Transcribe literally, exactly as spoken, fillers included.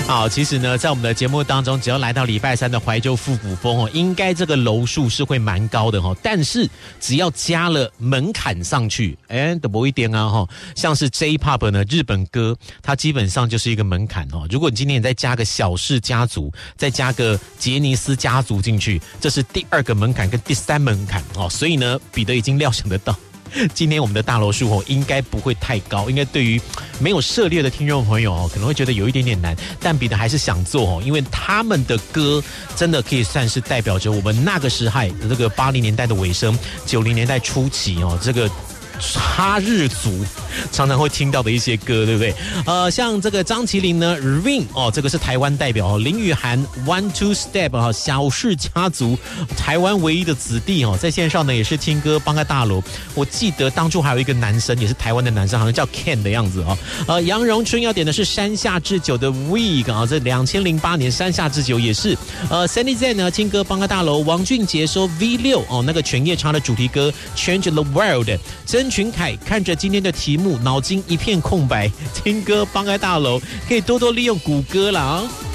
好，其实呢，在我们的节目当中，只要来到礼拜三的怀旧复古风哦，应该这个楼数是会蛮高的哈。但是只要加了门槛上去，哎，都不一点啊哈。像是 J-Pop 呢，日本歌，它基本上就是一个门槛哦。如果你今天再加个小氏家族，再加个杰尼斯家族进去，这是第二个门槛跟第三门槛哦。所以呢，彼得已经料想得到。今天我们的大楼数哦，应该不会太高，应该对于没有涉猎的听众朋友哦，可能会觉得有一点点难，但彼得还是想做哦，因为他们的歌真的可以算是代表着我们那个时代的这个八零年代的尾声，九零年代初期哦，这个哈日族常常会听到的一些歌，对不对？呃，像这个张麒麟呢 ，Ring 哦，这个是台湾代表哦，林雨涵 One Two Step 啊，小氏家族，台湾唯一的子弟哦，在线上呢也是听歌帮个大楼。我记得当初还有一个男生也是台湾的男生，好像叫 Ken 的样子哦。呃，杨荣春要点的是山下智久的 Week 啊，这两千零八年山下智久也是。呃 ，Sandy Z 呢听歌帮个大楼，王俊杰说 V 六哦，那个犬夜叉的主题歌 Change the World。曾群凯看着今天的题目，脑筋一片空白，听歌帮个大楼，可以多多利用谷歌啦啊。